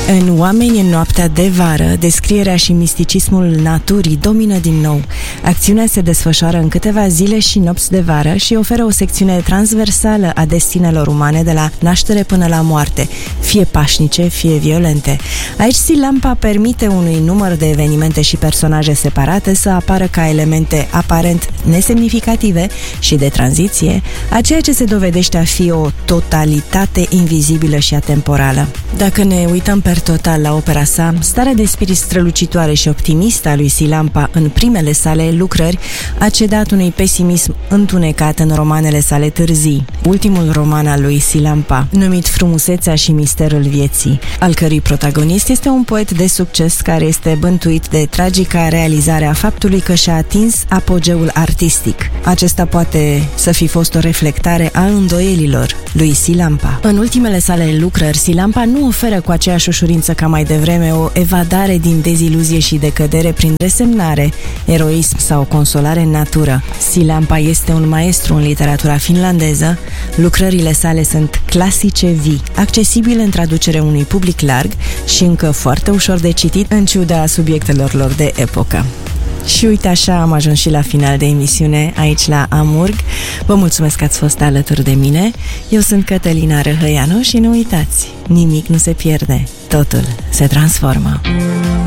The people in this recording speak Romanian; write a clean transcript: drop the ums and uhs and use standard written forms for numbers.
În Oameni în noaptea de vară, descrierea și misticismul naturii domină din nou. Acțiunea se desfășoară în câteva zile și nopți de vară și oferă o secțiune transversală a destinelor umane de la naștere până la moarte, fie pașnice, fie violente. Aici Silampa permite unui număr de evenimente și personaje separate să apară ca elemente aparent nesemnificative și de tranziție, a ceea ce se dovedește a fi o totalitate invizibilă și atemporală. Dacă ne uităm per total la opera sa, starea de spirit strălucitoare și optimistă a lui Silampa în primele sale lucrări a cedat unui pesimism întunecat în romanele sale târzii. Ultimul roman al lui Silampa, numit Frumusețea și misterul vieții, al cărui protagonist este un poet de succes care este bântuit de tragica realizare a faptului că și-a atins apogeul artistic. Acesta poate să fi fost o reflectare a îndoielilor lui Silampa. În ultimele sale lucrări, Silampa nu oferă cu aceeași ușurință ca mai devreme o evadare din deziluzie și decădere prin resemnare, eroism sau consolare în natură. Silampa este un maestru în literatura finlandeză, lucrările sale sunt clasice vii, accesibile în traducere unui public larg și încă foarte ușor de citit în ciuda subiectelor lor de epocă. Și uite așa am ajuns și la final de emisiune aici la Amurg. Vă mulțumesc că ați fost alături de mine. Eu sunt Cătălina Răhăianu și nu uitați, nimic nu se pierde, totul se transformă.